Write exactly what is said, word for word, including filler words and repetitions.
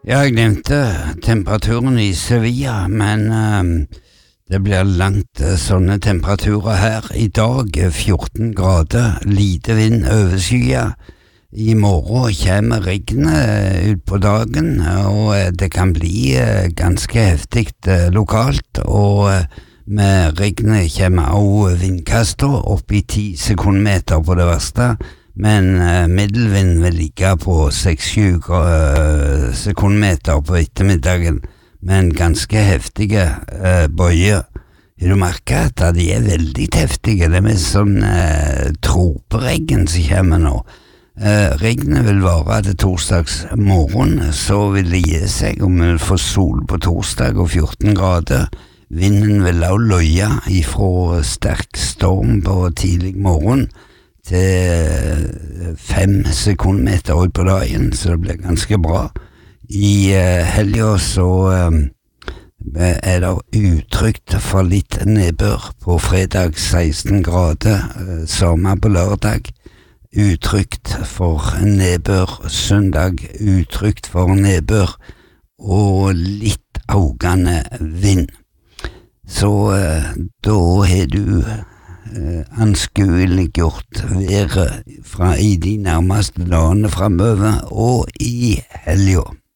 Ja, jeg nevnte temperaturen i Sevilla, men um, det blir langt uh, sånne temperaturer her. I dag fjorten grader, lite vind, overskya. I morgen kommer regnet ut på dagen, og det kan bli uh, ganske heftig uh, lokalt, og uh, med regnet kommer også vindkaster opp i ti sekundmeter på det verste. Men uh, middelvind vil ligge på seks til sju uh, sekundmeter på ettermiddagen, men ganske heftige uh, bøyer. Har du merket at de er veldig heftige? Det er med sånn uh, troperegn som kommer nå. Uh, regnet vil vare til torsdags morgen, så vil det gi seg, og vi vil få sol på torsdag og fjorten grader. Vinden vil også løye ifra sterk storm på tidlig morgen til fem sekundmeter ut på dagen, så det blir ganske bra. I uh, helga så um, er det utrygt for litt nedbør på fredag seksten grader, uh, samme på lørdag, utrygt for nedbør søndag, utrygt for nedbør og litt augende vind. Så uh, da har du Uh, anskueliggjort været fra i de nærmeste dagene fremover og i helga.